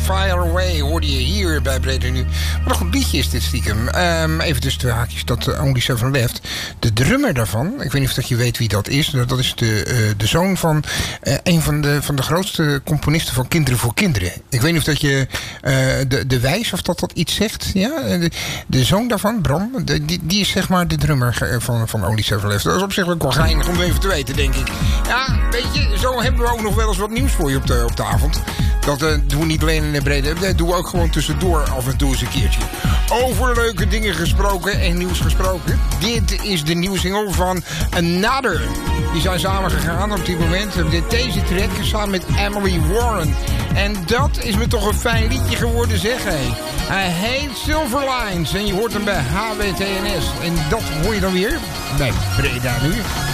Fire Away hoorde je hier bij Breda Nu. Wat een goed liedje is dit stiekem. Even tussen de haakjes, dat Only Seven Left. De drummer daarvan, ik weet niet of dat je weet wie dat is. Dat is de zoon van een van de grootste componisten van Kinderen voor Kinderen. Ik weet niet of dat je de Wijs, of dat iets zegt. Ja? De zoon daarvan, Bram, die is zeg maar de drummer van Only Seven Left. Dat is op zich wel geinig om even te weten, denk ik. Ja, weet je, zo hebben we ook nog wel eens wat nieuws voor je op de avond. Dat doen we niet alleen in Breda, dat doen we ook gewoon tussendoor af en toe eens een keertje. Over leuke dingen gesproken en nieuws gesproken. Dit is de nieuwe single van Another. Die zijn samen gegaan op dit moment. Deze track samen met Emily Warren. En dat is me toch een fijn liedje geworden, zeg hé. Hij heet Silver Lines en je hoort hem bij HWTNS. En dat hoor je dan weer bij Breda Nu.